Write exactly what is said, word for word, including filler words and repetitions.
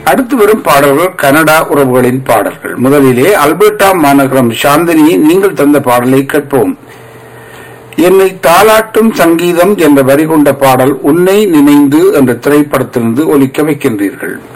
அடுத்து வரும் பாடல்கள் கனடா உறவுகளின் பாடல்கள். முதலிலே அல்பர்டா மாநகரம் சாந்தினி நீங்கள் தந்த பாடலை கேட்போம். என்னை தாலாட்டும் சங்கீதம் என்ற வரி கொண்ட பாடல் உன்னை நினைந்து என்ற திரைப்படத்திலிருந்து ஒலிக்க வைக்கின்றீர்கள்.